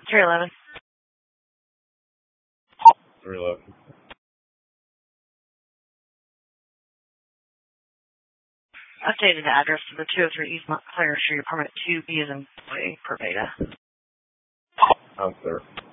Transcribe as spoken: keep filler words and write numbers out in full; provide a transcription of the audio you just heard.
three eleven. three eleven. Updated address to the two oh three East Montclair Street, apartment two B as in boy, per beta. Oh, sir.